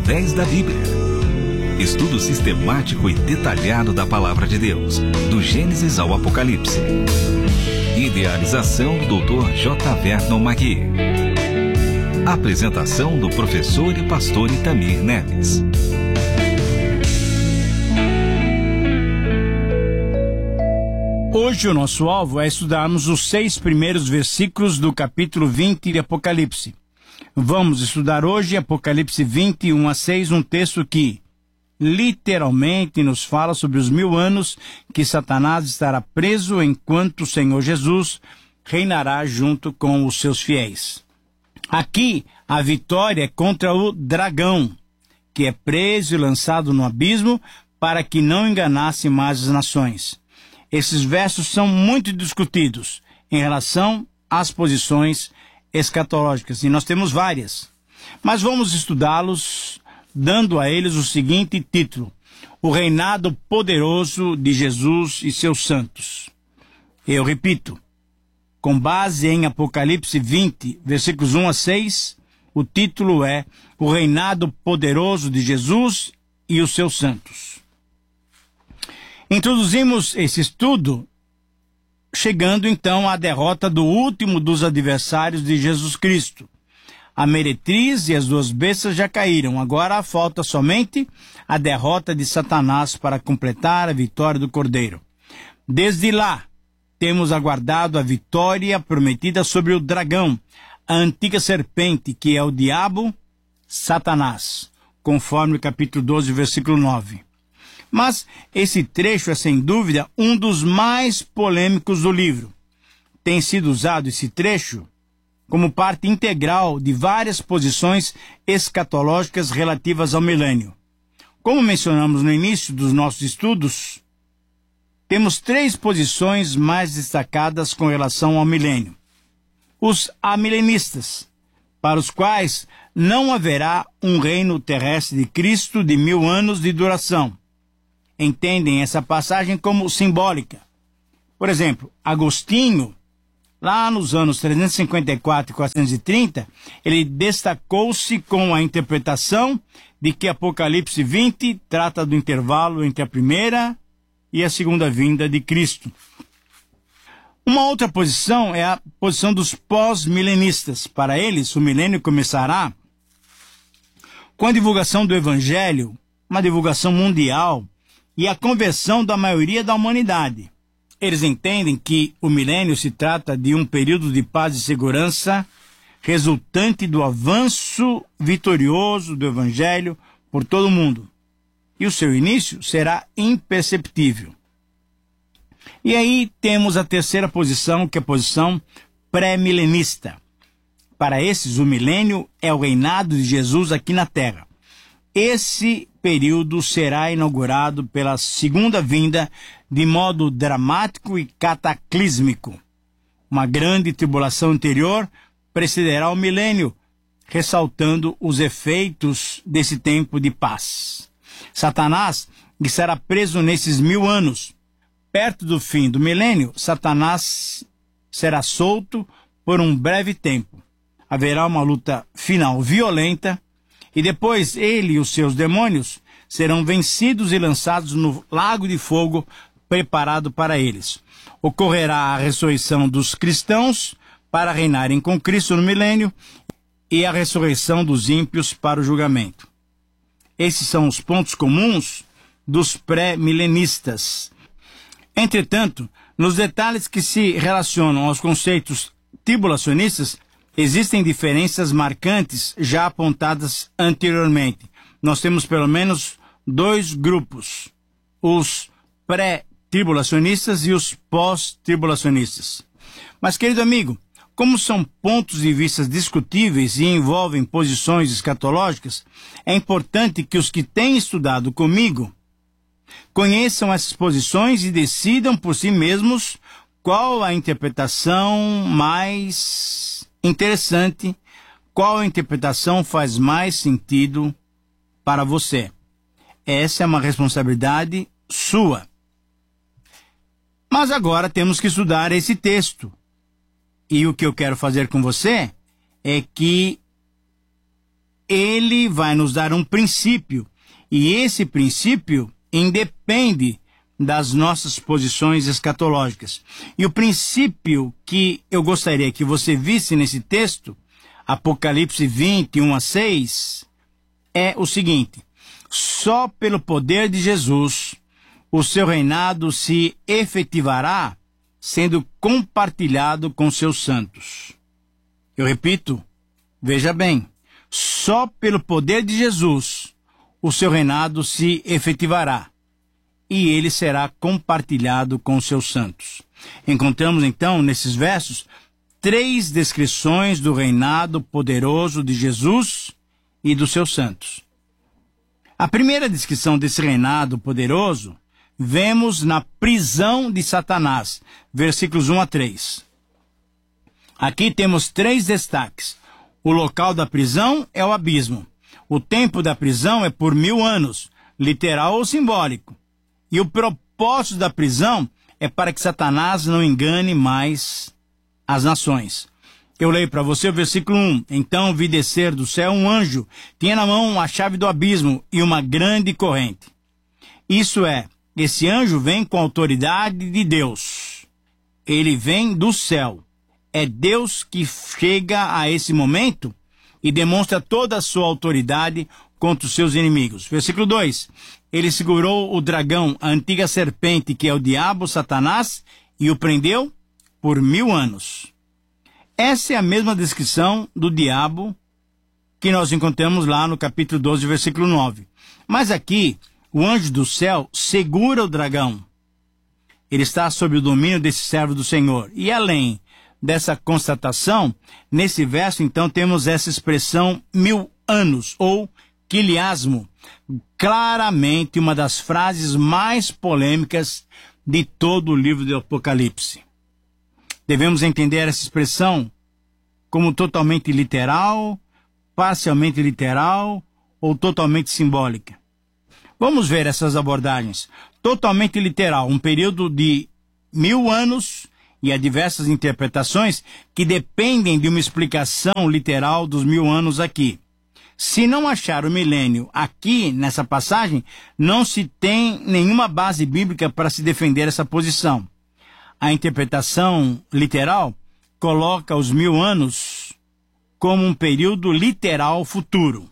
através da Bíblia. Estudo sistemático e detalhado da Palavra de Deus, do Gênesis ao Apocalipse. Idealização do Dr. J. Vernon Magui. Apresentação do professor e pastor Itamir Neves. Hoje o nosso alvo é estudarmos os 6 primeiros versículos do capítulo 20 de Apocalipse. Vamos estudar hoje Apocalipse 21 a 6, um texto que literalmente nos fala sobre os 1000 anos que Satanás estará preso enquanto o Senhor Jesus reinará junto com os seus fiéis. Aqui a vitória é contra o dragão, que é preso e lançado no abismo para que não enganasse mais as nações. Esses versos são muito discutidos em relação às posições escatológicas, e nós temos várias. Mas vamos estudá-los dando a eles o seguinte título: O reinado poderoso de Jesus e seus santos. Eu repito, com base em Apocalipse 20, versículos 1 a 6, o título é O reinado poderoso de Jesus e os seus santos. Introduzimos esse estudo chegando então à derrota do último dos adversários de Jesus Cristo. A meretriz e as 2 bestas já caíram, agora falta somente a derrota de Satanás para completar a vitória do Cordeiro. Desde lá, temos aguardado a vitória prometida sobre o dragão, a antiga serpente, que é o diabo, Satanás, conforme o capítulo 12, versículo 9. Mas esse trecho é, sem dúvida, um dos mais polêmicos do livro. Tem sido usado esse trecho como parte integral de várias posições escatológicas relativas ao milênio. Como mencionamos no início dos nossos estudos, temos 3 posições mais destacadas com relação ao milênio. Os amilenistas, para os quais não haverá um reino terrestre de Cristo de 1000 anos de duração, entendem essa passagem como simbólica. Por exemplo, Agostinho, lá nos anos 354 e 430, ele destacou-se com a interpretação de que Apocalipse 20 trata do intervalo entre a primeira e a segunda vinda de Cristo. Uma outra posição é a posição dos pós-milenistas. Para eles, o milênio começará com a divulgação do Evangelho, uma divulgação mundial, e a conversão da maioria da humanidade. Eles entendem que o milênio se trata de um período de paz e segurança resultante do avanço vitorioso do Evangelho por todo o mundo. E o seu início será imperceptível. E aí temos a terceira posição, que é a posição pré-milenista. Para esses, o milênio é o reinado de Jesus aqui na Terra. Esse período será inaugurado pela segunda vinda de modo dramático e cataclísmico. Uma grande tribulação anterior precederá o milênio, ressaltando os efeitos desse tempo de paz. Satanás estará preso nesses 1000 anos. Perto do fim do milênio, Satanás será solto por um breve tempo. Haverá uma luta final violenta, e depois ele e os seus demônios serão vencidos e lançados no lago de fogo preparado para eles. Ocorrerá a ressurreição dos cristãos para reinarem com Cristo no milênio e a ressurreição dos ímpios para o julgamento. Esses são os pontos comuns dos pré-milenistas. Entretanto, nos detalhes que se relacionam aos conceitos tribulacionistas, existem diferenças marcantes já apontadas anteriormente. Nós temos pelo menos 2 grupos: os pré-tribulacionistas e os pós-tribulacionistas. Mas, querido amigo, como são pontos de vista discutíveis e envolvem posições escatológicas, é importante que os que têm estudado comigo conheçam essas posições e decidam por si mesmos qual a interpretação mais interessante, qual a interpretação faz mais sentido para você. Essa é uma responsabilidade sua. Mas agora temos que estudar esse texto. E o que eu quero fazer com você é que ele vai nos dar um princípio, e esse princípio independe das nossas posições escatológicas. E o princípio que eu gostaria que você visse nesse texto, Apocalipse 20, 1-6, é o seguinte: só pelo poder de Jesus o seu reinado se efetivará, sendo compartilhado com seus santos. Eu repito, veja bem, só pelo poder de Jesus o seu reinado se efetivará, e ele será compartilhado com os seus santos. Encontramos então nesses versos 3 descrições do reinado poderoso de Jesus e dos seus santos. A primeira descrição desse reinado poderoso vemos na prisão de Satanás, versículos 1-3. Aqui temos 3 destaques. O local da prisão é o abismo. O tempo da prisão é por 1000 anos, literal ou simbólico. E o propósito da prisão é para que Satanás não engane mais as nações. Eu leio para você o versículo 1. Então vi descer do céu um anjo, tinha na mão a chave do abismo e uma grande corrente. Isso é, esse anjo vem com a autoridade de Deus. Ele vem do céu. É Deus que chega a esse momento e demonstra toda a sua autoridade contra os seus inimigos. Versículo 2. Ele segurou o dragão, a antiga serpente, que é o diabo, Satanás, e o prendeu por 1000 anos. Essa é a mesma descrição do diabo que nós encontramos lá no capítulo 12, versículo 9. Mas aqui, o anjo do céu segura o dragão. Ele está sob o domínio desse servo do Senhor. E além dessa constatação, nesse verso, então, temos essa expressão 1000 anos, ou quiliasmo, claramente uma das frases mais polêmicas de todo o livro do Apocalipse. Devemos entender essa expressão como totalmente literal, parcialmente literal ou totalmente simbólica. Vamos ver essas abordagens. Totalmente literal, um período de 1000 anos, e há diversas interpretações que dependem de uma explicação literal dos 1000 anos aqui. Se não achar o milênio aqui nessa passagem, não se tem nenhuma base bíblica para se defender essa posição. A interpretação literal coloca os 1000 anos como um período literal futuro.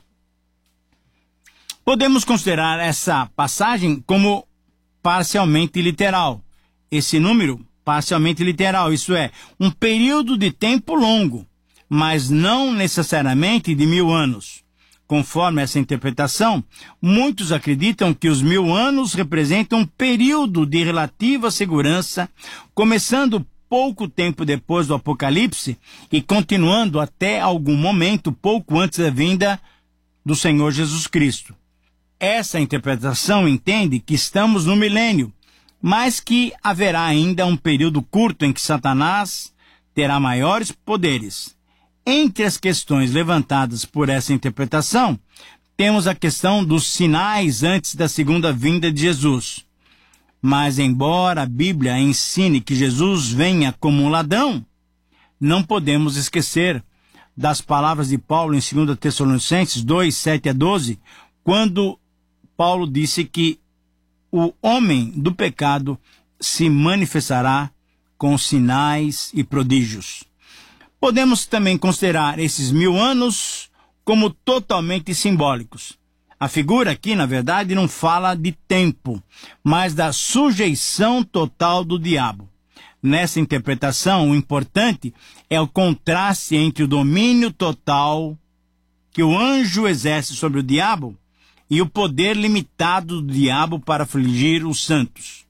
Podemos considerar essa passagem como parcialmente literal. Esse número, parcialmente literal, isso é, um período de tempo longo, mas não necessariamente de 1000 anos. Conforme essa interpretação, muitos acreditam que os 1000 anos representam um período de relativa segurança, começando pouco tempo depois do Apocalipse e continuando até algum momento pouco antes da vinda do Senhor Jesus Cristo. Essa interpretação entende que estamos no milênio, mas que haverá ainda um período curto em que Satanás terá maiores poderes. Entre as questões levantadas por essa interpretação, temos a questão dos sinais antes da segunda vinda de Jesus. Mas, embora a Bíblia ensine que Jesus venha como um ladrão, não podemos esquecer das palavras de Paulo em 2 Tessalonicenses 2, 7-12, quando Paulo disse que o homem do pecado se manifestará com sinais e prodígios. Podemos também considerar esses 1000 anos como totalmente simbólicos. A figura aqui, na verdade, não fala de tempo, mas da sujeição total do diabo. Nessa interpretação, o importante é o contraste entre o domínio total que o anjo exerce sobre o diabo e o poder limitado do diabo para afligir os santos.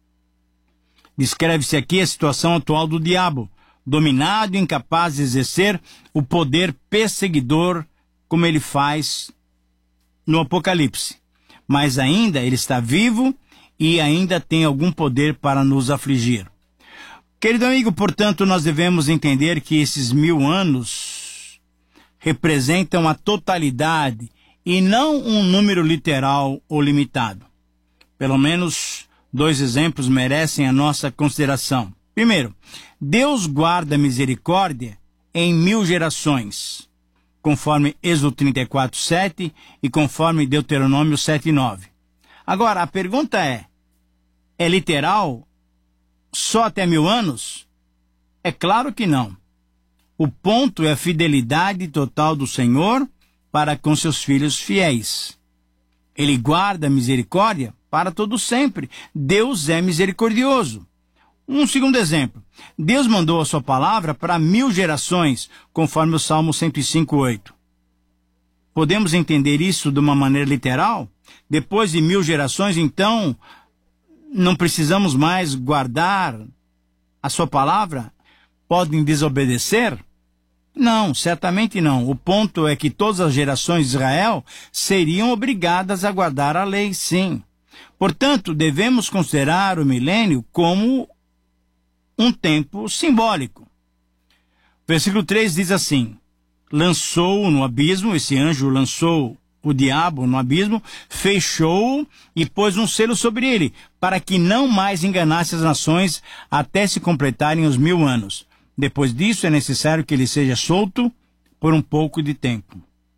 Descreve-se aqui a situação atual do diabo, dominado e incapaz de exercer o poder perseguidor como ele faz no Apocalipse. Mas ainda ele está vivo e ainda tem algum poder para nos afligir. Querido amigo, portanto, nós devemos entender que esses 1000 anos representam a totalidade e não um número literal ou limitado. Pelo menos 2 exemplos merecem a nossa consideração. Primeiro, Deus guarda misericórdia em 1000 gerações. conforme Êxodo 34:7 e conforme Deuteronômio 7:9. Agora, a pergunta é literal só até 1000 anos? É claro que não. O ponto é a fidelidade total do Senhor para com seus filhos fiéis. Ele guarda a misericórdia para todo sempre. Deus é misericordioso. Um segundo exemplo. Deus mandou a sua palavra para 1000 gerações, conforme o Salmo 105:8. Podemos entender isso de uma maneira literal? Depois de 1000 gerações, então, não precisamos mais guardar a sua palavra? Podem desobedecer? Não, certamente não. O ponto é que todas as gerações de Israel seriam obrigadas a guardar a lei, sim. Portanto, devemos considerar o milênio como um tempo simbólico. Versículo 3 diz assim: lançou-o no abismo, esse anjo lançou o diabo no abismo, fechou-o e pôs um selo sobre ele, para que não mais enganasse as nações até se completarem os 1000 anos. Depois disso, é necessário que ele seja solto por um pouco de tempo.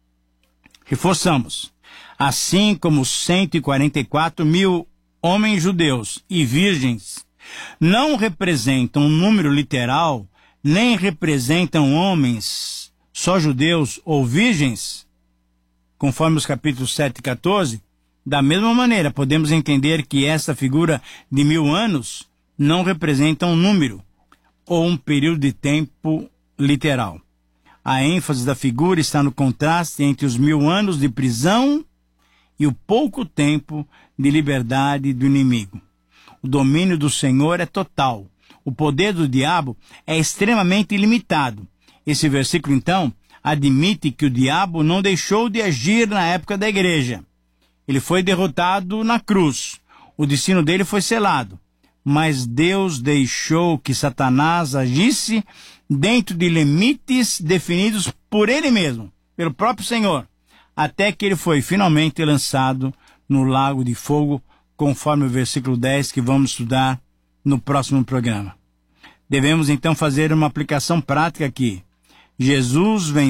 Reforçamos. Assim como 144.000 homens judeus e virgens não representam um número literal, nem representam homens só judeus ou virgens, conforme os capítulos 7 e 14, da mesma maneira podemos entender que essa figura de 1000 anos não representa um número ou um período de tempo literal. A ênfase da figura está no contraste entre os 1000 anos de prisão e o pouco tempo de liberdade do inimigo. O domínio do Senhor é total. O poder do diabo é extremamente limitado. Esse versículo, então, admite que o diabo não deixou de agir na época da igreja. Ele foi derrotado na cruz. O destino dele foi selado. Mas Deus deixou que Satanás agisse dentro de limites definidos por ele mesmo, pelo próprio Senhor, até que ele foi finalmente lançado no lago de fogo, conforme o versículo 10 que vamos estudar no próximo programa. Devemos então fazer uma aplicação prática aqui. Jesus vem